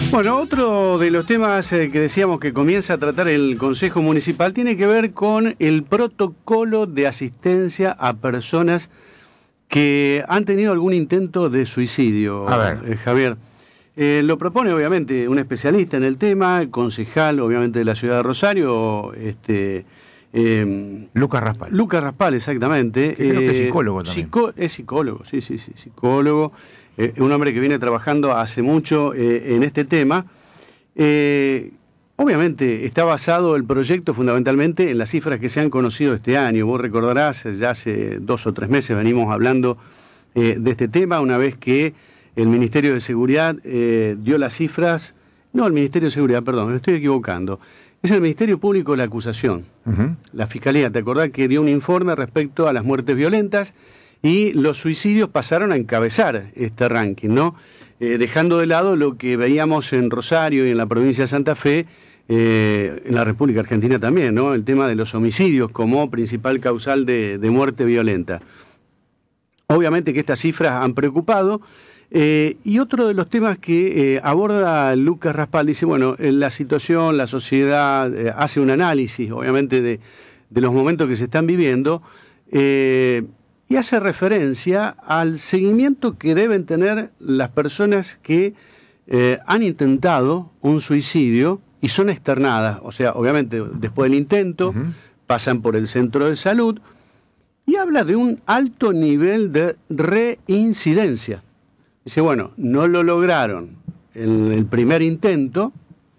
Bueno, otro de los temas que decíamos que comienza a tratar el Consejo Municipal tiene que ver con el protocolo de asistencia a personas que han tenido algún intento de suicidio. A ver. Javier. Lo propone obviamente un especialista en el tema, concejal obviamente de la ciudad de Rosario, Lucas Raspal. Lucas Raspal, exactamente. Creo que es psicólogo también. Es psicólogo, sí, psicólogo. Un hombre que viene trabajando hace mucho en este tema. Obviamente está basado el proyecto fundamentalmente en las cifras que se han conocido este año. Vos recordarás, ya hace 2 o 3 meses venimos hablando de este tema, una vez que el Ministerio de Seguridad dio las cifras. No, el Ministerio de Seguridad, perdón, me estoy equivocando. Es el Ministerio Público de la Acusación. La Fiscalía, ¿te acordás que dio un informe respecto a las muertes violentas? Y los suicidios pasaron a encabezar este ranking, ¿no? Dejando de lado lo que veíamos en Rosario y en la provincia de Santa Fe, en la República Argentina también, ¿no? El tema de los homicidios como principal causal de muerte violenta. Obviamente que estas cifras han preocupado. Y otro de los temas que aborda Lucas Raspal, dice, bueno, la situación, la sociedad hace un análisis, obviamente, de los momentos que se están viviendo, y hace referencia al seguimiento que deben tener las personas que han intentado un suicidio y son externadas. O sea, obviamente, después del intento, pasan por el centro de salud y habla de un alto nivel de reincidencia. Dice, bueno, no lo lograron en el primer intento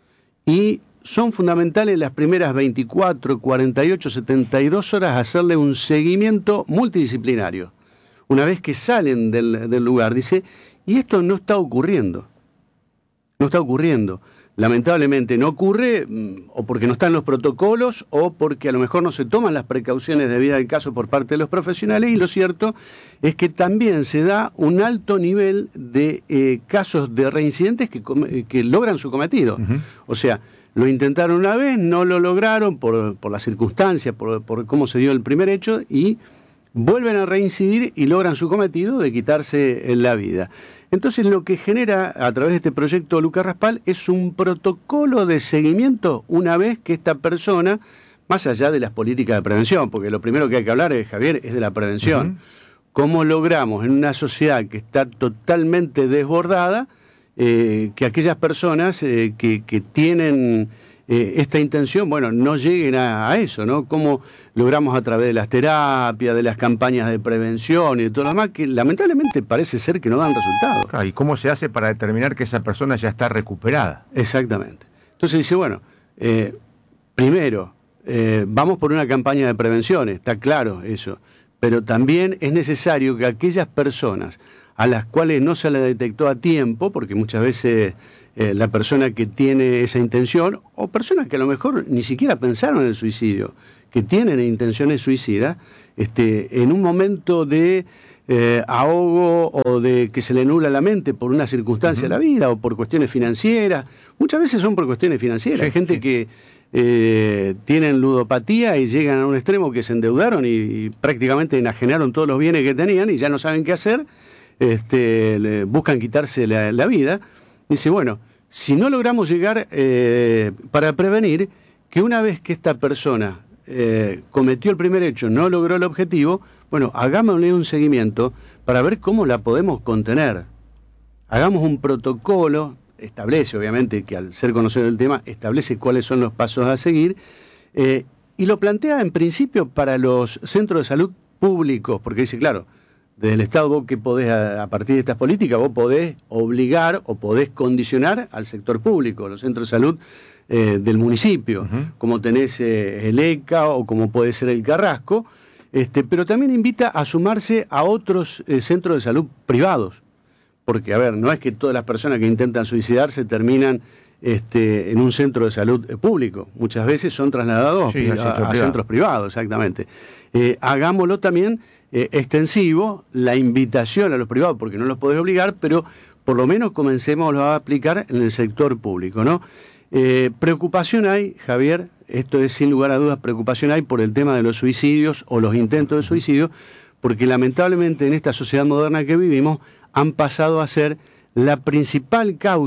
y son fundamentales las primeras 24, 48, 72 horas hacerle un seguimiento multidisciplinario. Una vez que salen del lugar, dice, y esto no está ocurriendo. No está ocurriendo. Lamentablemente no ocurre o porque no están los protocolos o porque a lo mejor no se toman las precauciones debidas al caso por parte de los profesionales, y lo cierto es que también se da un alto nivel de casos de reincidentes que logran su cometido. O sea, lo intentaron una vez, no lo lograron por las circunstancias, por cómo se dio el primer hecho, y vuelven a reincidir y logran su cometido de quitarse la vida. Entonces lo que genera a través de este proyecto Lucas Raspal es un protocolo de seguimiento una vez que esta persona, más allá de las políticas de prevención, porque lo primero que hay que hablar, Javier, es de la prevención. ¿Cómo logramos en una sociedad que está totalmente desbordada que aquellas personas que tienen esta intención, bueno, no lleguen a eso, ¿no? ¿Cómo logramos a través de las terapias, de las campañas de prevención y de todo lo demás, que lamentablemente parece ser que no dan resultados? Claro, ¿y cómo se hace para determinar que esa persona ya está recuperada? Exactamente. Entonces dice, bueno, primero, vamos por una campaña de prevención, está claro eso, pero también es necesario que aquellas personas a las cuales no se le detectó a tiempo, porque muchas veces la persona que tiene esa intención, o personas que a lo mejor ni siquiera pensaron en el suicidio, que tienen intenciones suicidas, en un momento de ahogo o de que se le nubla la mente por una circunstancia de la vida o por cuestiones financieras, muchas veces son por cuestiones financieras, hay gente que tienen ludopatía y llegan a un extremo que se endeudaron y prácticamente enajenaron todos los bienes que tenían y ya no saben qué hacer, buscan quitarse la vida. Dice, bueno, si no logramos llegar para prevenir que una vez que esta persona cometió el primer hecho, no logró el objetivo, bueno, hagámosle un seguimiento para ver cómo la podemos contener. Hagamos un protocolo, establece obviamente que al ser conocido el tema, establece cuáles son los pasos a seguir y lo plantea en principio para los centros de salud públicos, porque dice, claro, desde el Estado vos que podés, a partir de estas políticas, vos podés obligar o podés condicionar al sector público, los centros de salud del municipio, como tenés el ECA o como puede ser el Carrasco, pero también invita a sumarse a otros centros de salud privados, porque, a ver, no es que todas las personas que intentan suicidarse terminan en un centro de salud público, muchas veces son trasladados a centros privados, exactamente. Hagámoslo también extensivo, la invitación a los privados, porque no los podés obligar, pero por lo menos comencemos a aplicar en el sector público, ¿no? Preocupación hay, Javier, esto es sin lugar a dudas, preocupación hay por el tema de los suicidios o los intentos de suicidio, porque lamentablemente en esta sociedad moderna que vivimos han pasado a ser la principal causa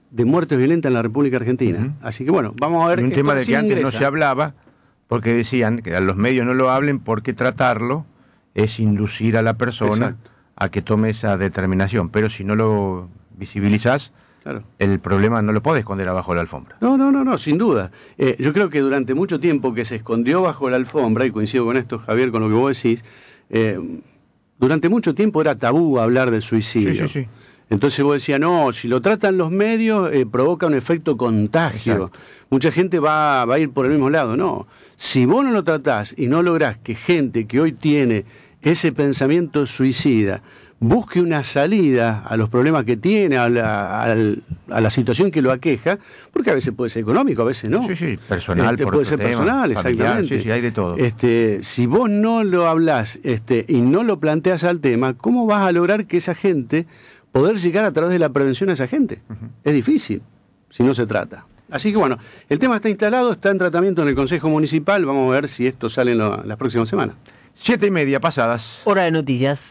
de muertes violentas en la República Argentina. Así que bueno, vamos a ver. Un tema de sí que antes ingresa. no se hablaba, porque decían que a los medios no lo hablen porque tratarlo es inducir a la persona Exacto. a que tome esa determinación. Pero si no lo visibilizás, Claro. el problema no lo podés esconder abajo de la alfombra. No, sin duda. Yo creo que durante mucho tiempo que se escondió bajo la alfombra, y coincido con esto, Javier, con lo que vos decís, durante mucho tiempo era tabú hablar del suicidio. Sí. Entonces vos decías, no, si lo tratan los medios, provoca un efecto contagio. Exacto. Mucha gente va a ir por el mismo lado. No, si vos no lo tratás y no lográs que gente que hoy tiene ese pensamiento suicida busque una salida a los problemas que tiene, a la situación que lo aqueja, porque a veces puede ser económico, a veces no. Sí, personal, por puede otro ser tema, personal, familiar, exactamente. sí, hay de todo. Si vos no lo hablás y no lo planteas al tema, ¿cómo vas a lograr que esa gente, poder llegar a través de la prevención a esa gente? Es difícil, si no se trata. Así que bueno, el tema está instalado, está en tratamiento en el Consejo Municipal, vamos a ver si esto sale en las próximas semanas. 7:30 pasadas. Hora de noticias.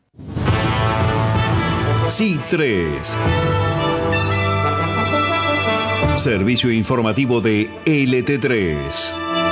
C3. Servicio informativo de LT3.